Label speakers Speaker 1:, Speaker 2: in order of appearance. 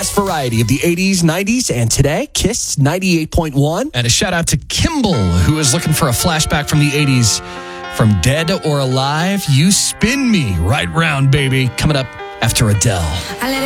Speaker 1: best variety of the 80s, 90s, and today, Kiss 98.1.
Speaker 2: And a shout out to Kimball, who is looking for a flashback from the 80s. From Dead or Alive, You Spin Me Right Round, baby. Coming up after Adele.